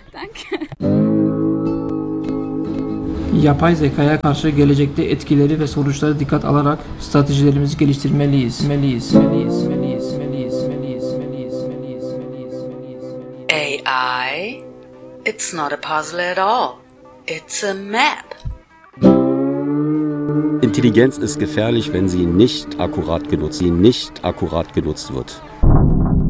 Danke. Yapay zekaya karşı gelecekte etkileri ve sonuçları dikkat alarak stratejilerimizi geliştirmeliyiz. AI, it's not a puzzle at all. It's a map. Intelligenz ist gefährlich, wenn sie nicht akkurat genutzt wird.